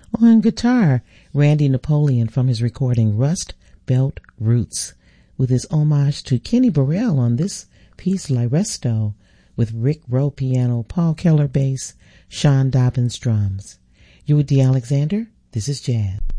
On guitar, Randy Napoleon from his recording Rust Belt Roots, with his homage to Kenny Burrell on this piece La Resto, with Rick Rowe piano, Paul Keller bass, Sean Dobbins drums. You're with D. Alexander. This is Jazz.